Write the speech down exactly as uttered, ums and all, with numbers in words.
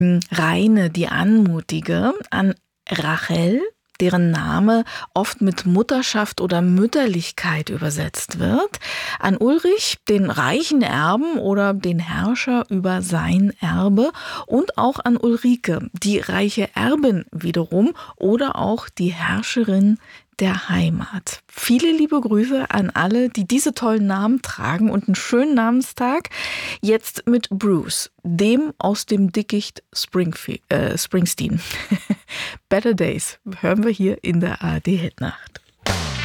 Reine, die Anmutige, an Rachel, deren Name oft mit Mutterschaft oder Mütterlichkeit übersetzt wird, an Ulrich, den reichen Erben oder den Herrscher über sein Erbe und auch an Ulrike, die reiche Erbin wiederum oder auch die Herrscherin der Heimat. Viele liebe Grüße an alle, die diese tollen Namen tragen und einen schönen Namenstag. Jetzt mit Bruce, dem aus dem Dickicht Springfe- äh, Springsteen. Better Days hören wir hier in der A R D Hitnacht.